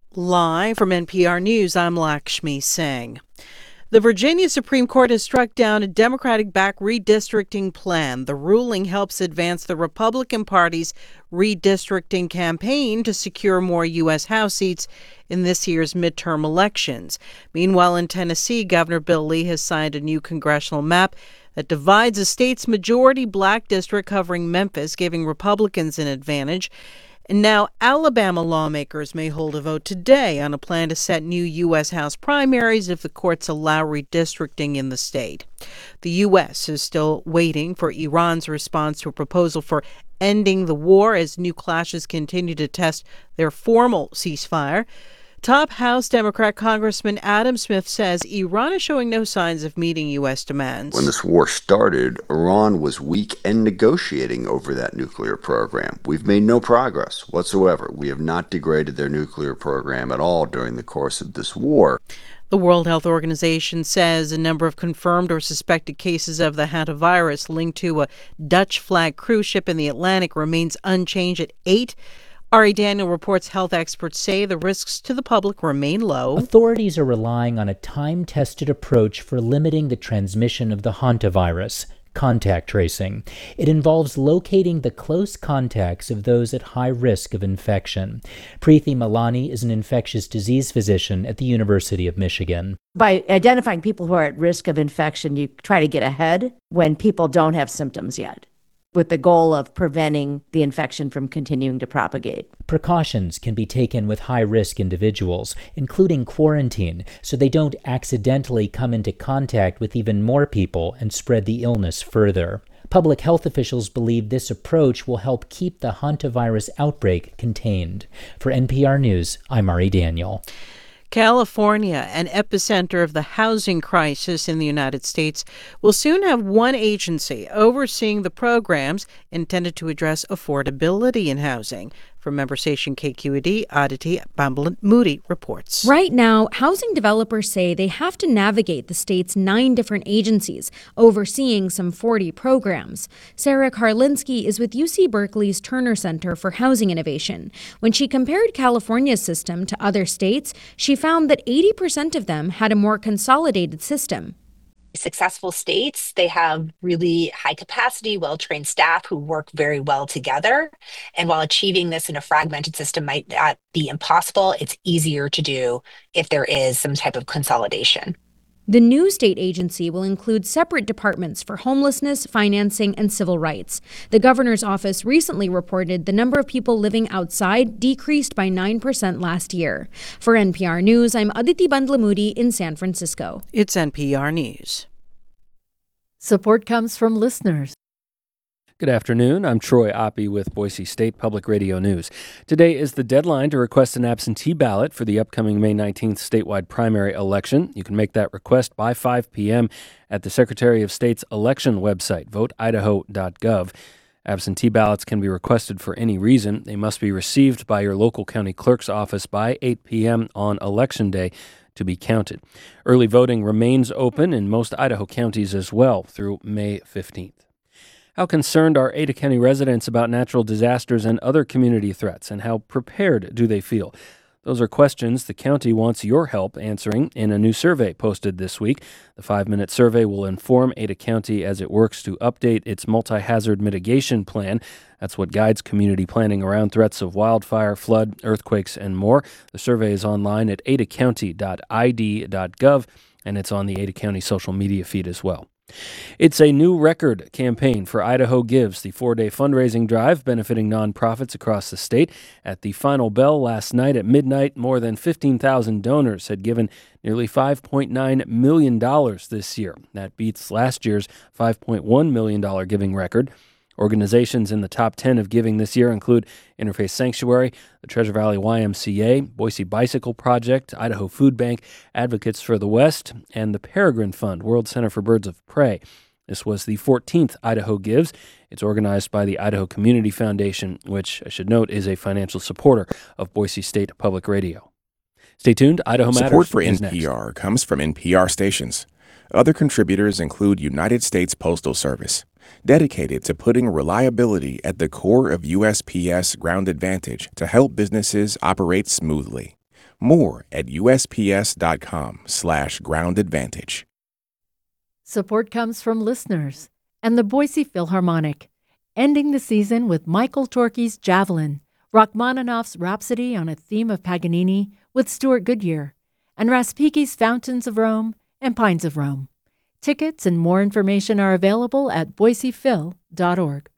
Live from NPR News, I'm Lakshmi Singh. The Virginia Supreme Court has struck down a Democratic-backed redistricting plan. The ruling helps advance the Republican Party's redistricting campaign to secure more U.S. House seats in this year's midterm elections. Meanwhile, in Tennessee, Governor Bill Lee has signed a new congressional map that divides the state's majority black district covering Memphis, giving Republicans an advantage. And now Alabama lawmakers may hold a vote today on a plan to set new U.S. House primaries if the courts allow redistricting in the state. The U.S. is still waiting for Iran's response to a proposal for ending the war as new clashes continue to test their formal ceasefire. Top House Democrat Congressman Adam Smith says Iran is showing no signs of meeting U.S. demands. When this war started, Iran was weak and negotiating over that nuclear program. We've made no progress whatsoever. We have not degraded their nuclear program at all during the course of this war. The World Health Organization says a number of confirmed or suspected cases of the hantavirus linked to a Dutch flag cruise ship in the Atlantic remains unchanged at 8. Ari Daniel reports health experts say the risks to the public remain low. Authorities are relying on a time-tested approach for limiting the transmission of the hantavirus, contact tracing. It involves locating the close contacts of those at high risk of infection. Preeti Malani is an infectious disease physician at the University of Michigan. By identifying people who are at risk of infection, you try to get ahead when people don't have symptoms yet, with the goal of preventing the infection from continuing to propagate. Precautions can be taken with high-risk individuals, including quarantine, so they don't accidentally come into contact with even more people and spread the illness further. Public health officials believe this approach will help keep the hantavirus outbreak contained. For NPR News, I'm Ari Daniel. California, an epicenter of the housing crisis in the United States, will soon have one agency overseeing the programs intended to address affordability in housing. From member station KQED, Aditi Bambalat-Moody reports. Right now, housing developers say they have to navigate the state's 9 different agencies, overseeing some 40 programs. Sarah Karlinski is with UC Berkeley's Turner Center for Housing Innovation. When she compared California's system to other states, she found that 80% of them had a more consolidated system. Successful states, they have really high capacity, well-trained staff who work very well together. And while achieving this in a fragmented system might not be impossible, it's easier to do if there is some type of consolidation. The new state agency will include separate departments for homelessness, financing, and civil rights. The governor's office recently reported the number of people living outside decreased by 9% last year. For NPR News, I'm Aditi Bambalat-Moody in San Francisco. It's NPR News. Support comes from listeners. Good afternoon. I'm Troy Oppie with Boise State Public Radio News. Today is the deadline to request an absentee ballot for the upcoming May 19th statewide primary election. You can make that request by 5 p.m. at the Secretary of State's election website, voteidaho.gov. Absentee ballots can be requested for any reason. They must be received by your local county clerk's office by 8 p.m. on Election Day to be counted. Early voting remains open in most Idaho counties as well through May 15th. How concerned are Ada County residents about natural disasters and other community threats, and how prepared do they feel? Those are questions the county wants your help answering in a new survey posted this week. The 5-minute survey will inform Ada County as it works to update its multi-hazard mitigation plan. That's what guides community planning around threats of wildfire, flood, earthquakes, and more. The survey is online at adacounty.id.gov, and it's on the Ada County social media feed as well. It's a new record campaign for Idaho Gives, the 4-day fundraising drive benefiting nonprofits across the state. At the final bell last night at midnight, more than 15,000 donors had given nearly $5.9 million this year. That beats last year's $5.1 million giving record. Organizations in the top 10 of giving this year include Interfaith Sanctuary, the Treasure Valley YMCA, Boise Bicycle Project, Idaho Food Bank, Advocates for the West, and the Peregrine Fund, World Center for Birds of Prey. This was the 14th Idaho Gives. It's organized by the Idaho Community Foundation, which I should note is a financial supporter of Boise State Public Radio. Stay tuned. Idaho Matters. Support for NPR comes from NPR stations. Other contributors include United States Postal Service, dedicated to putting reliability at the core of USPS Ground Advantage to help businesses operate smoothly. More at USPS.com/groundadvantage. Support comes from listeners and the Boise Philharmonic, ending the season with Michael Torke's Javelin, Rachmaninoff's Rhapsody on a theme of Paganini with Stuart Goodyear, and Raspiki's Fountains of Rome and Pines of Rome. Tickets and more information are available at boisephil.org.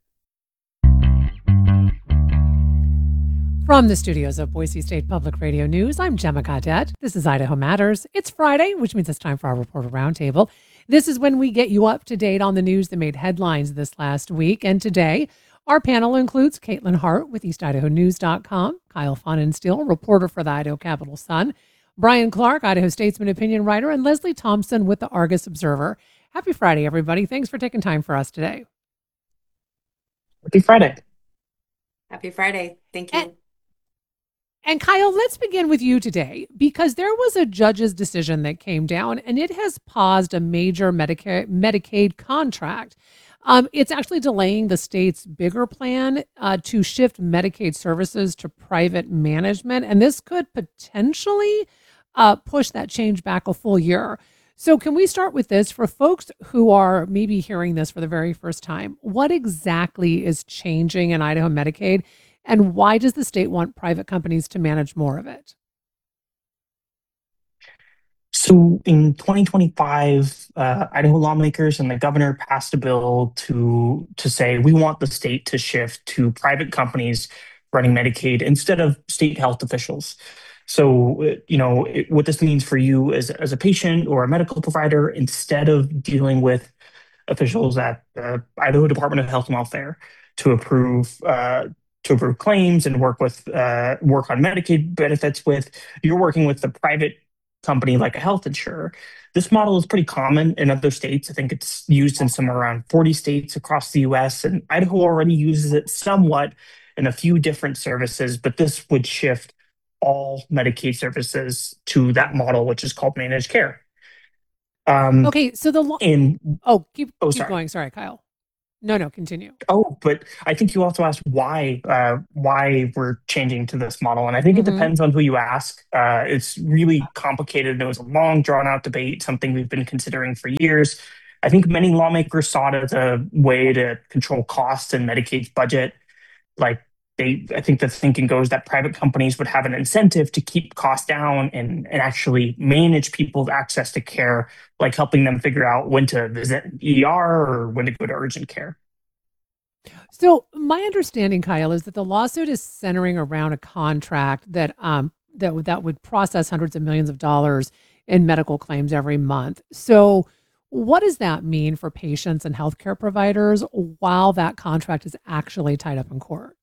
From the studios of Boise State Public Radio News, I'm Gemma Gaudette. This is Idaho Matters. It's Friday, which means it's time for our Reporter Roundtable. This is when we get you up to date on the news that made headlines this last week. And today, our panel includes Caitlin Hart with EastIdahoNews.com, Kyle Fonenstiel, reporter for the Idaho Capital Sun, Brian Clark, Idaho Statesman opinion writer, and Leslie Thompson with the Argus Observer. Happy Friday, everybody. Thanks for taking time for us today. Happy Friday. Happy Friday. Thank you. And Kyle, let's begin with you today, because there was a judge's decision that came down and it has paused a major Medicaid contract. It's actually delaying the state's bigger plan to shift Medicaid services to private management. And this could potentially push that change back a full year. So can we start with this for folks who are maybe hearing this for the very first time? What exactly is changing in Idaho Medicaid? And why does the state want private companies to manage more of it? So in 2025, Idaho lawmakers and the governor passed a bill to say we want the state to shift to private companies running Medicaid instead of state health officials. So, what this means for you as a patient or a medical provider, instead of dealing with officials at the Idaho Department of Health and Welfare to approve claims and work on Medicaid benefits you're working with the private company like a health insurer. This model is pretty common in other states. I think it's used in somewhere around 40 states across the US, and Idaho already uses it somewhat in a few different services, but this would shift all Medicaid services to that model, which is called managed care. Okay, so keep going. Sorry, Kyle. No, continue. Oh, but I think you also asked why we're changing to this model. And I think it depends on who you ask. It's really complicated. It was a long, drawn-out debate, something we've been considering for years. I think many lawmakers saw it as a way to control costs in Medicaid's budget. I think the thinking goes that private companies would have an incentive to keep costs down and actually manage people's access to care, like helping them figure out when to visit ER or when to go to urgent care. So my understanding, Kyle, is that the lawsuit is centering around a contract that would process hundreds of millions of dollars in medical claims every month. So what does that mean for patients and healthcare providers while that contract is actually tied up in court?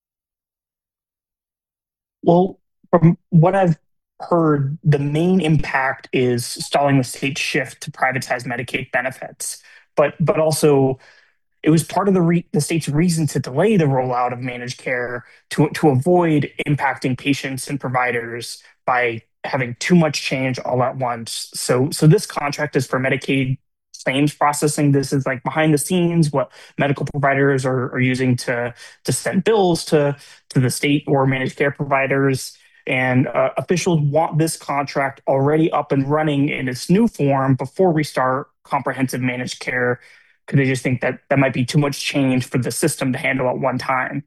Well, from what I've heard, the main impact is stalling the state's shift to privatize Medicaid benefits. But also, it was part of the state's reason to delay the rollout of managed care to avoid impacting patients and providers by having too much change all at once. So this contract is for Medicaid claims processing. This is like behind the scenes, what medical providers are using to send bills to the state or managed care providers. And officials want this contract already up and running in its new form before we start comprehensive managed care, because they just think that might be too much change for the system to handle at one time.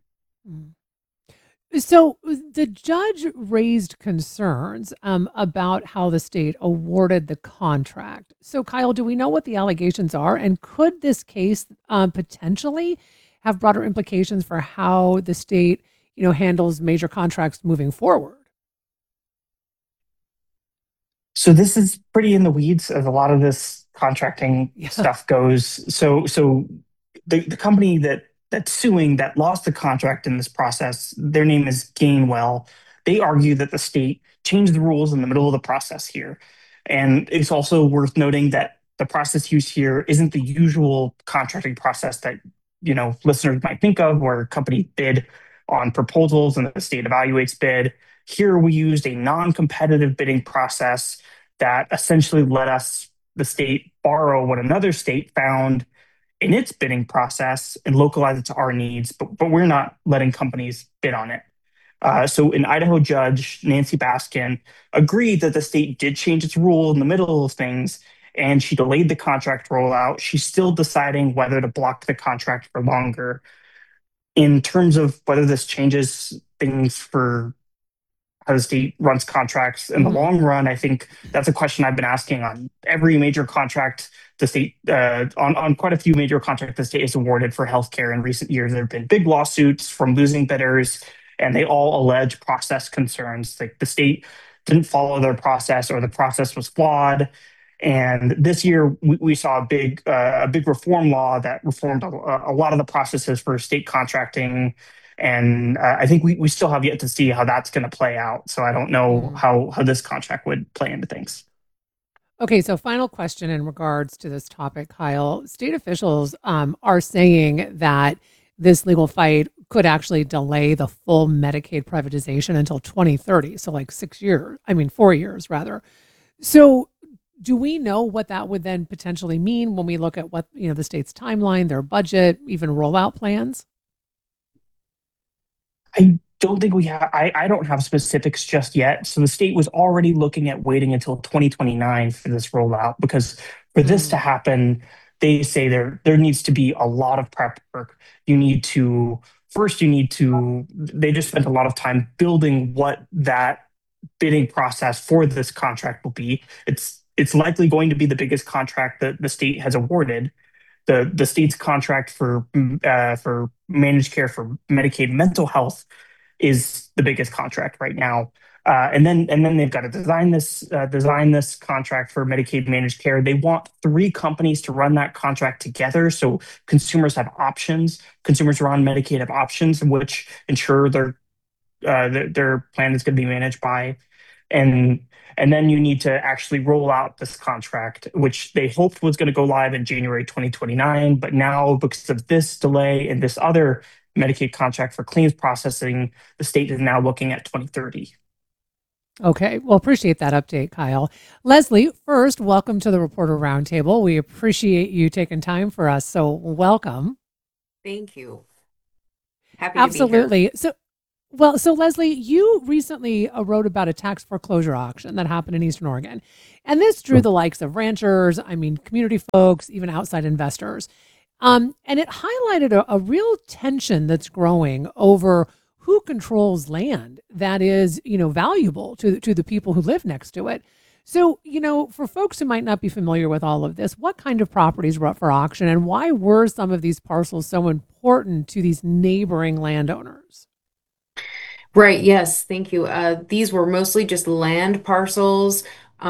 So the judge raised concerns about how the state awarded the contract. So Kyle, do we know what the allegations are? And could this case potentially have broader implications for how the state, handles major contracts moving forward? So this is pretty in the weeds as a lot of this contracting stuff goes. So the company that's suing, that lost the contract in this process, their name is Gainwell. They argue that the state changed the rules in the middle of the process here. And it's also worth noting that the process used here isn't the usual contracting process that, listeners might think of, where a company bid on proposals and the state evaluates bid. Here we used a non-competitive bidding process that essentially let the state, borrow what another state found in its bidding process and localize it to our needs, but we're not letting companies bid on it. So an Idaho judge, Nancy Baskin, agreed that the state did change its rule in the middle of things, and she delayed the contract rollout. She's still deciding whether to block the contract for longer. In terms of whether this changes things for how the state runs contracts in the long run, I think that's a question I've been asking on every major contract the state, on quite a few major contracts the state has awarded for healthcare in recent years. There have been big lawsuits from losing bidders, and they all allege process concerns. Like the state didn't follow their process, or the process was flawed. And this year, we saw a big reform law that reformed a lot of the processes for state contracting, and I think we still have yet to see how that's going to play out. So I don't know how this contract would play into things. Okay, so final question in regards to this topic, Kyle. State officials are saying that this legal fight could actually delay the full Medicaid privatization until 2030. So like 4 years rather. So do we know what that would then potentially mean when we look at what, the state's timeline, their budget, even rollout plans? I don't think we have, I don't have specifics just yet. So the state was already looking at waiting until 2029 for this rollout, because for this to happen, they say there needs to be a lot of prep work. They just spent a lot of time building what that bidding process for this contract will be. It's likely going to be the biggest contract that the state has awarded. The state's contract for managed care for Medicaid mental health is the biggest contract right now. And then they've got to design this contract for Medicaid managed care. They want 3 companies to run that contract together, so consumers have options. Consumers who are on Medicaid have options, which ensure their plan is going to be managed by. And then you need to actually roll out this contract, which they hoped was going to go live in January 2029. But now, because of this delay and this other Medicaid contract for claims processing, the state is now looking at 2030. Okay, well, appreciate that update, Kyle. Leslie, first, welcome to the Reporter Roundtable. We appreciate you taking time for us, so welcome. Thank you. Happy Absolutely. to be here. So Leslie, you recently wrote about a tax foreclosure auction that happened in Eastern Oregon. And this drew the likes of ranchers, community folks, even outside investors. And it highlighted a real tension that's growing over who controls land that is, valuable to the people who live next to it. So, for folks who might not be familiar with all of this, what kind of properties were up for auction, and why were some of these parcels so important to these neighboring landowners? Right. Yes. Thank you. These were mostly just land parcels,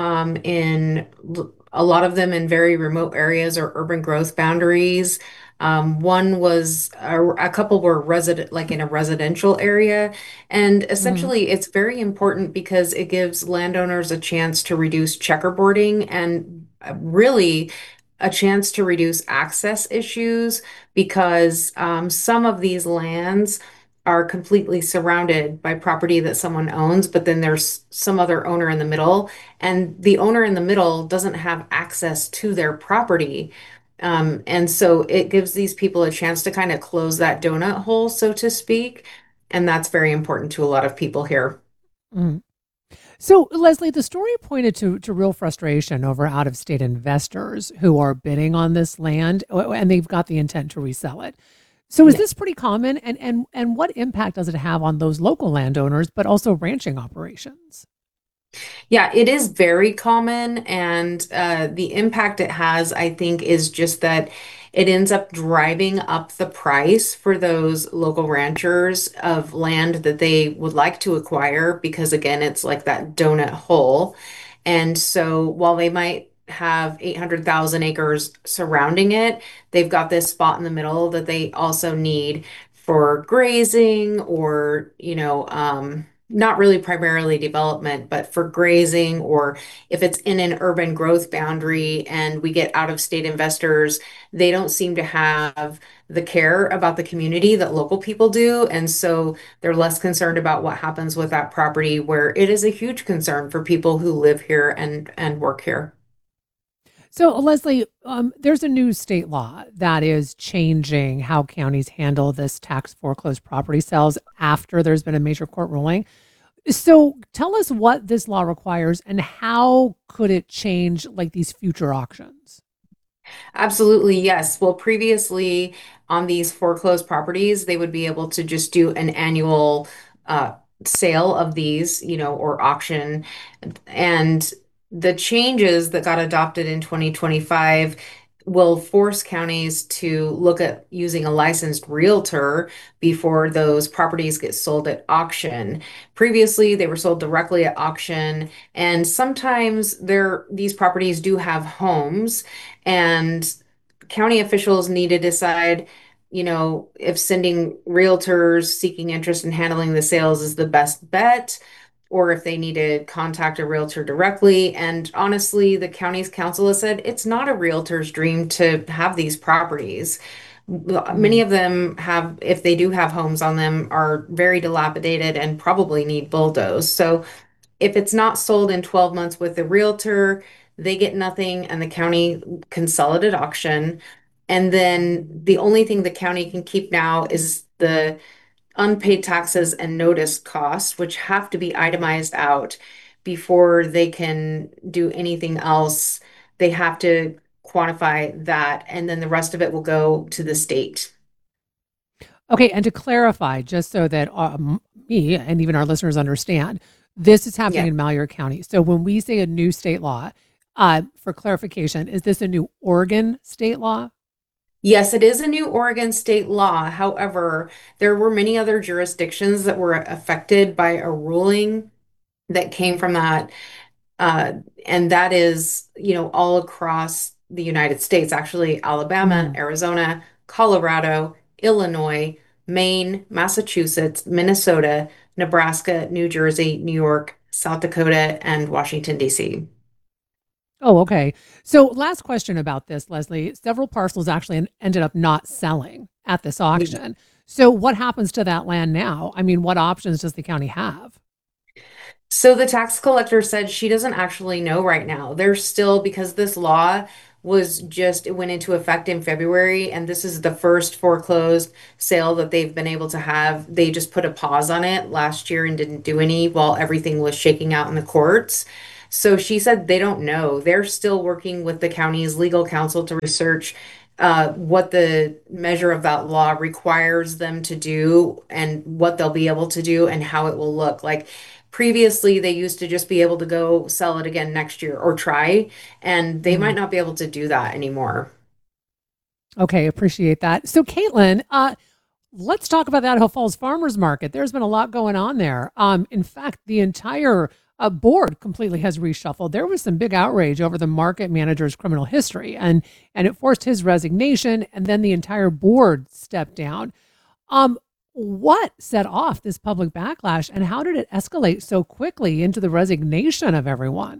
a lot of them in very remote areas or urban growth boundaries. One was a couple were like in a residential area. And essentially, it's very important because it gives landowners a chance to reduce checkerboarding and really a chance to reduce access issues, because some of these lands are completely surrounded by property that someone owns, but then there's some other owner in the middle, and the owner in the middle doesn't have access to their property. And so it gives these people a chance to kind of close that donut hole, so to speak. And that's very important to a lot of people here. Mm. So, Leslie, the story pointed to real frustration over out-of-state investors who are bidding on this land, and they've got the intent to resell it. So is this pretty common, and what impact does it have on those local landowners, but also ranching operations? Yeah, it is very common. And the impact it has, I think, is just that it ends up driving up the price for those local ranchers of land that they would like to acquire, because, again, it's like that donut hole. And so while they might have 800,000 acres surrounding it, they've got this spot in the middle that they also need for grazing, or, not really primarily development, but for grazing, or if it's in an urban growth boundary and we get out of state investors, they don't seem to have the care about the community that local people do. And so they're less concerned about what happens with that property, where it is a huge concern for people who live here and work here. So, Leslie, there's a new state law that is changing how counties handle this tax foreclosed property sales after there's been a major court ruling. So, tell us what this law requires and how could it change like these future auctions? Absolutely, yes. Well, previously on these foreclosed properties, they would be able to just do an annual uh, sale of these, or auction. And the changes that got adopted in 2025 will force counties to look at using a licensed realtor before those properties get sold at auction. Previously, they were sold directly at auction, and sometimes these properties do have homes, and county officials need to decide, if sending realtors seeking interest in handling the sales is the best bet, or if they need to contact a realtor directly. And honestly, the county's council has said it's not a realtor's dream to have these properties. Many of them have, if they do have homes on them, are very dilapidated and probably need bulldozed. So if it's not sold in 12 months with the realtor, they get nothing and the county can sell it at auction. And then the only thing the county can keep now is the unpaid taxes and notice costs, which have to be itemized out before they can do anything else. They have to quantify that, and then the rest of it will go to the state. Okay, and to clarify, just so that me and even our listeners understand, this is happening Yeah. in Malheur County. So when we say a new state law, for clarification, is this a new Oregon state law? Yes, it is a new Oregon state law. However, there were many other jurisdictions that were affected by a ruling that came from that. Uh, and that is, all across the United States, actually, Alabama, Mm. Arizona, Colorado, Illinois, Maine, Massachusetts, Minnesota, Nebraska, New Jersey, New York, South Dakota, and Washington, D.C. Oh, okay. So last question about this, Leslie. Several parcels actually ended up not selling at this auction. So what happens to that land now? I mean, what options does the county have? So the tax collector said she doesn't actually know right now. There's still, because this law it went into effect in February, and this is the first foreclosed sale that they've been able to have. They just put a pause on it last year and didn't do any while everything was shaking out in the courts. So she said they don't know. They're still working with the county's legal counsel to research what the measure of that law requires them to do and what they'll be able to do and how it will look. Like previously, they used to just be able to go sell it again next year or try, and they might Mm. not be able to do that anymore. Okay, appreciate that. So Caitlin, let's talk about the Idaho Falls Farmers Market. There's been a lot going on there. In fact, the entire board completely has reshuffled. There was some big outrage over the market manager's criminal history, and it forced his resignation, and then the entire board stepped down. Um, what set off this public backlash, and how did it escalate so quickly into the resignation of everyone?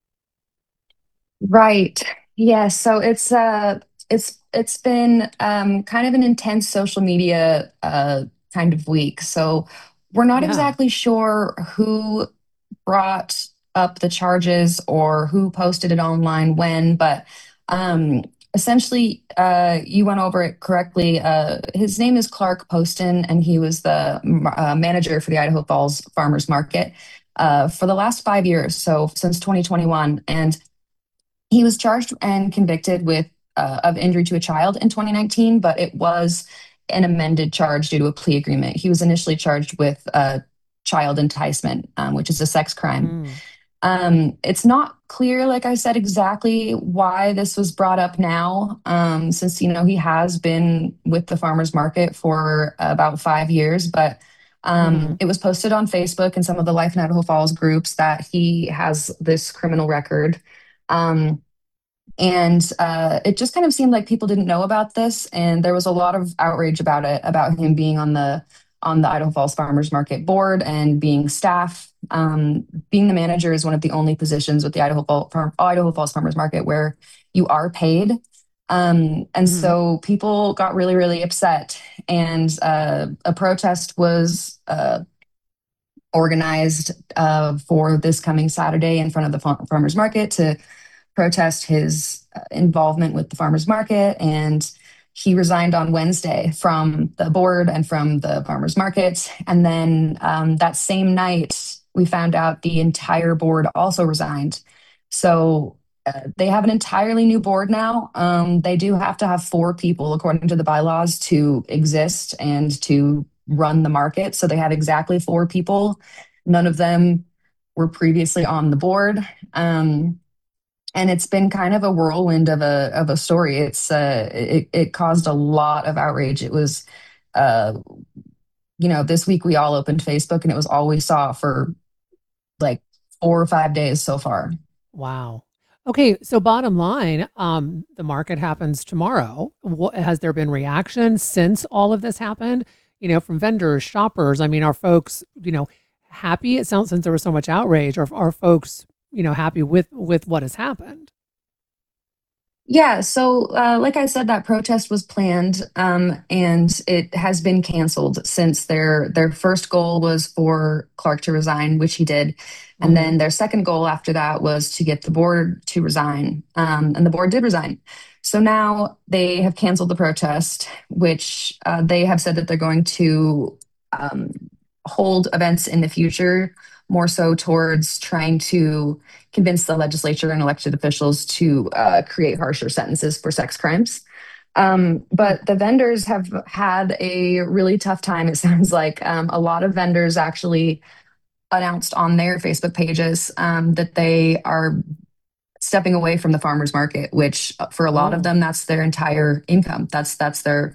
Right. Yeah. So it's been kind of an intense social media kind of week. So we're not Yeah. exactly sure who brought up the charges or who posted it online when, but essentially you went over it correctly. His name is Clark Poston, and he was the manager for the Idaho Falls Farmers Market for the last 5 years, so since 2021. And he was charged and convicted with of injury to a child in 2019, but it was an amended charge due to a plea agreement. He was initially charged with child enticement, which is a sex crime. Mm. It's not clear, like I said, exactly why this was brought up now, since he has been with the farmers market for about 5 years, but Mhm. it was posted on Facebook and some of the Life in Idaho Falls groups that he has this criminal record. Um, and it just kind of seemed like people didn't know about this, and there was a lot of outrage about it, about him being on the Idaho Falls Farmers Market board and being staff. Being the manager is one of the only positions with the Idaho Falls Farmers Market where you are paid. And Mhm. so people got really, really upset, and a protest was organized for this coming Saturday in front of the farmers market to protest his involvement with the farmers market, and he resigned on Wednesday from the board and from the farmers market. And then that same night, we found out the entire board also resigned. So they have an entirely new board now. They do have to have 4 people, according to the bylaws, to exist and to run the market. So they have exactly 4 people. None of them were previously on the board. And it's been kind of a whirlwind of a story. It caused a lot of outrage. It was, this week we all opened Facebook, and it was all we saw for like 4 or 5 days so far. Wow. Okay, so bottom line, the market happens tomorrow. Has there been reaction since all of this happened? From vendors, shoppers. I mean, are folks, happy? It sounds, since there was so much outrage, or are folks, happy with what has happened? Yeah, so like I said, that protest was planned, and it has been canceled since their first goal was for Clark to resign, which he did. And then their second goal after that was to get the board to resign, and the board did resign. So now they have canceled the protest, which they have said that they're going to hold events in the future, more so towards trying to convince the legislature and elected officials to create harsher sentences for sex crimes. But the vendors have had a really tough time. It sounds like a lot of vendors actually announced on their Facebook pages that they are stepping away from the farmers market, which for a lot of them, that's their entire income. That's their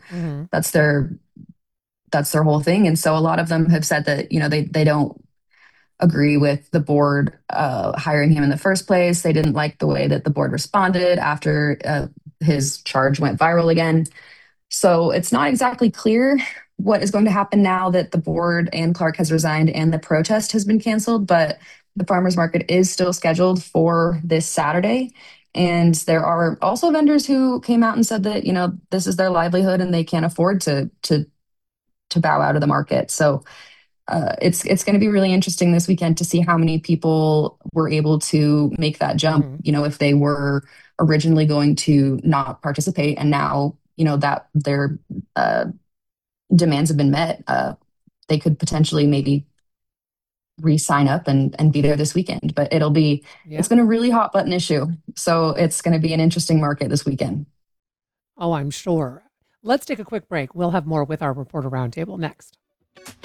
whole thing. And so a lot of them have said that, they don't agree with the board hiring him in the first place. They didn't like the way that the board responded after his charge went viral again. So it's not exactly clear what is going to happen now that the board and Clark has resigned and the protest has been canceled, but the farmers market is still scheduled for this Saturday. And there are also vendors who came out and said that, this is their livelihood and they can't afford to bow out of the market. So it's going to be really interesting this weekend to see how many people were able to make that jump. If they were originally going to not participate, and now that their demands have been met, they could potentially maybe re-sign up and be there this weekend. But it's been a really hot button issue, so it's going to be an interesting market this weekend. Oh, I'm sure. Let's take a quick break. We'll have more with our Reporter Roundtable next.